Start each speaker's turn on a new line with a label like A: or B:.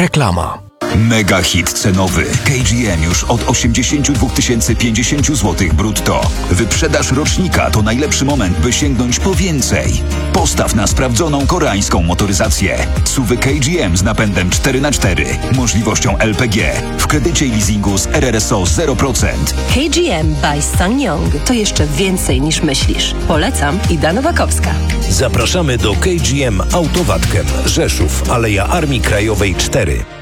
A: Reklama.
B: Mega hit cenowy. KGM już od 82 050 zł brutto. Wyprzedaż rocznika to najlepszy moment, by sięgnąć po więcej. Postaw na sprawdzoną koreańską motoryzację. SUV-y KGM z napędem 4x4, możliwością LPG, w kredycie i leasingu z RRSO 0%.
C: KGM by SsangYong to jeszcze więcej niż myślisz. Polecam, Ida Nowakowska.
D: Zapraszamy do KGM Autowatkiem, Rzeszów, Aleja Armii Krajowej 4.